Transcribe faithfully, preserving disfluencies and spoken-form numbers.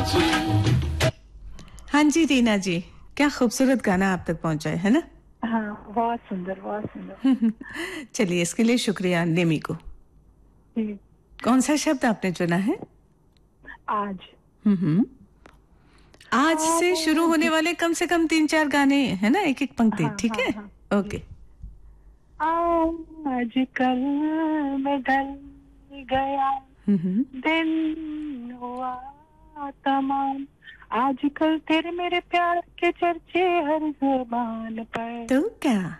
हाँ जी रीना जी, क्या खूबसूरत गाना आप तक पहुंचा है ना? हाँ, बहुत सुंदर, बहुत सुंदर। चलिए इसके लिए शुक्रिया नेमी को। जी। कौन सा शब्द आपने चुना है? आज। हम्म हम्म। आज से शुरू आज। होने वाले कम से कम तीन चार गाने है ना, एक एक पंक्ति, हाँ ठीक हाँ है? हाँ। ओके। जी। आज कल में ढल गया हम्म हम्म। दिन हुआ तमाम। आजकल तेरे मेरे प्यार के चर्चे हर जुबान पर। तो क्या